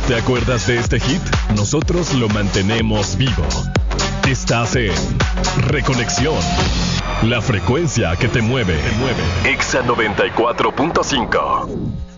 ¿Te acuerdas de este hit? Nosotros lo mantenemos vivo. Estás en Reconexión. La frecuencia que te mueve. Exa 94.5.